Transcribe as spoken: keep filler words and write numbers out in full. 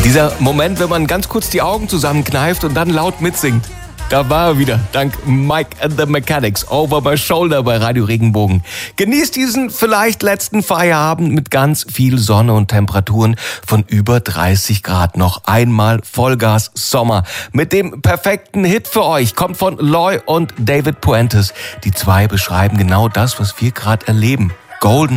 Dieser Moment, wenn man ganz kurz die Augen zusammenkneift und dann laut mitsingt. Da war er wieder, dank Mike and the Mechanics, Over My Shoulder bei Radio Regenbogen. Genießt diesen vielleicht letzten Feierabend mit ganz viel Sonne und Temperaturen von über dreißig Grad. Noch einmal Vollgas Sommer mit dem perfekten Hit für euch. Kommt von Loy und David Puentes. Die zwei beschreiben genau das, was wir gerade erleben. Golden